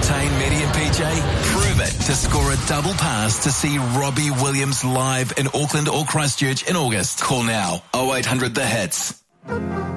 entertain Maddie and PJ? Prove it to score a double pass to see Robbie Williams live in Auckland or Christchurch in August. Call now 0800 The Hits.